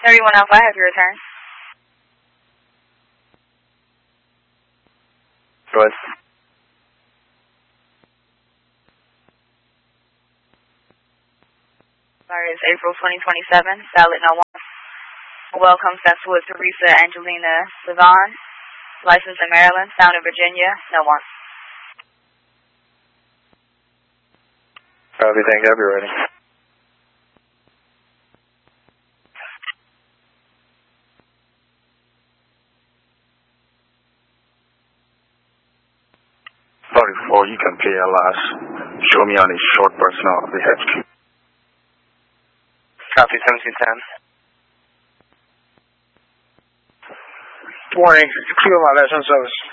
Everyone Alpha, I have your return. Good. Sorry, it's April 2027, Salad No 1. Welcome, Cecil with Teresa Angelina Savon. Licensed in Maryland, found in Virginia, No 1. Copy, thank you. I'll be ready. Before you can play LS, show me on a short personal of the HQ. Copy, 1710. Warning, clear my license service.